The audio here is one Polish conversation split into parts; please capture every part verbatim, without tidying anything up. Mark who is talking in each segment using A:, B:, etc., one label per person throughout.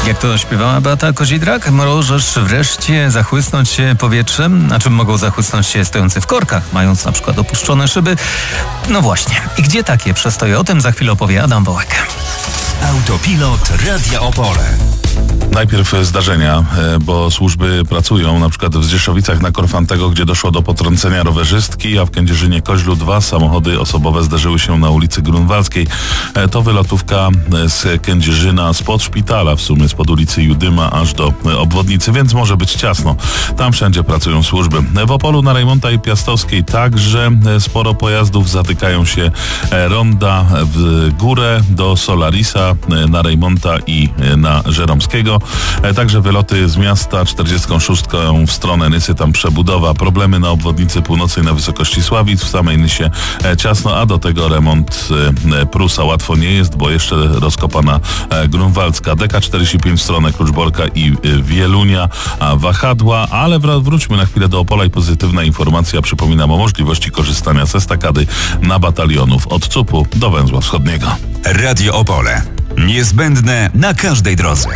A: Jak to śpiewała Beata Kozidrak, możesz wreszcie zachłysnąć się powietrzem, a czym mogą zachłysnąć się stojący w korkach, mając na przykład opuszczone szyby? No właśnie. I gdzie takie przestoje? O tym za chwilę opowie Adam Wołek.
B: Autopilot Radia Opole.
C: Najpierw zdarzenia, bo służby pracują na przykład w Zdzieszowicach na Korfantego, gdzie doszło do potrącenia rowerzystki, a w Kędzierzynie-Koźlu dwa samochody osobowe zderzyły się na ulicy Grunwaldzkiej. To wylotówka z Kędzierzyna, spod szpitala, w sumie spod ulicy Judyma aż do obwodnicy, więc może być ciasno. Tam wszędzie pracują służby. W Opolu na Rejmonta i Piastowskiej także sporo pojazdów, zatykają się ronda w górę do Solarisa, na Rejmonta i na Żeromskiego. Także wyloty z miasta czterdziestą szóstką w stronę Nysy, tam przebudowa, problemy na obwodnicy północnej na wysokości Sławic, w samej Nysie ciasno, a do tego remont Prusa. Łatwo nie jest, bo jeszcze rozkopana Grunwaldzka, D K czterdzieści pięć w stronę Kluczborka i Wielunia, wahadła, ale wróćmy na chwilę do Opola i pozytywna informacja. Przypominam o możliwości korzystania z estakady na Batalionów od C U P-u do Węzła Wschodniego.
B: Radio Opole. Niezbędne na każdej drodze.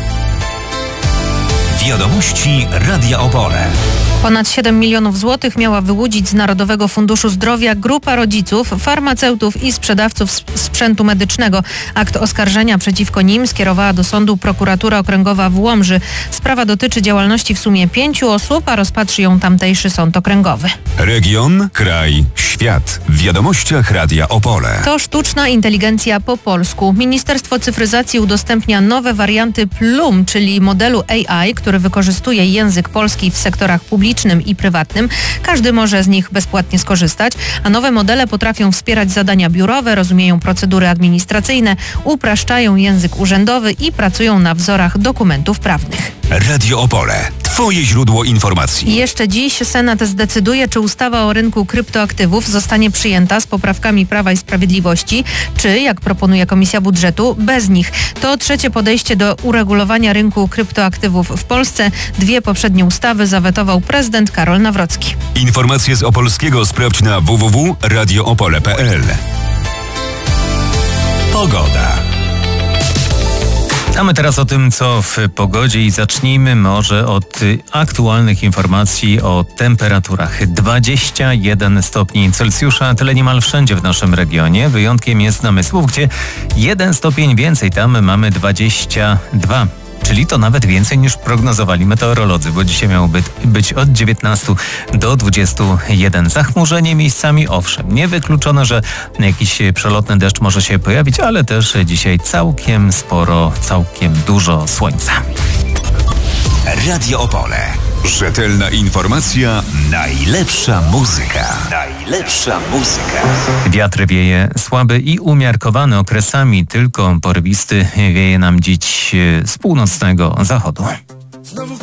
B: Wiadomości Radia Opole.
D: Ponad siedem milionów złotych miała wyłudzić z Narodowego Funduszu Zdrowia grupa rodziców, farmaceutów i sprzedawców sprzętu medycznego. Akt oskarżenia przeciwko nim skierowała do sądu prokuratura okręgowa w Łomży. Sprawa dotyczy działalności w sumie pięciu osób, a rozpatrzy ją tamtejszy sąd okręgowy.
B: Region, kraj, świat. W wiadomościach Radia Opole.
D: To sztuczna inteligencja po polsku. Ministerstwo Cyfryzacji udostępnia nowe warianty Plum, czyli modelu A I, który wykorzystuje język polski w sektorach publicznych i prywatnym. Każdy może z nich bezpłatnie skorzystać, a nowe modele potrafią wspierać zadania biurowe, rozumieją procedury administracyjne, upraszczają język urzędowy i pracują na wzorach dokumentów prawnych.
B: Radio Opole. Twoje źródło informacji.
D: Jeszcze dziś Senat zdecyduje, czy ustawa o rynku kryptoaktywów zostanie przyjęta z poprawkami Prawa i Sprawiedliwości, czy, jak proponuje Komisja Budżetu, bez nich. To trzecie podejście do uregulowania rynku kryptoaktywów w Polsce. Dwie poprzednie ustawy zawetował prezydent Karol Nawrocki.
B: Informacje z Opolskiego sprawdź na w w w kropka radio opole kropka p l. Pogoda.
A: A my teraz o tym, co w pogodzie i zacznijmy może od aktualnych informacji o temperaturach. dwadzieścia jeden stopni Celsjusza, tyle niemal wszędzie w naszym regionie. Wyjątkiem jest Namysłów, gdzie jeden stopień więcej, tam mamy dwadzieścia dwa. Czyli to nawet więcej niż prognozowali meteorolodzy, bo dzisiaj miało być, być od dziewiętnastu do dwudziestu jeden. Zachmurzenie miejscami, owszem, niewykluczone, że jakiś przelotny deszcz może się pojawić, ale też dzisiaj całkiem sporo, całkiem dużo słońca.
B: Radio Opole. Rzetelna informacja, najlepsza muzyka. Najlepsza muzyka.
A: Wiatr wieje słaby i umiarkowany, okresami tylko porywisty, wieje nam dziś z północnego zachodu.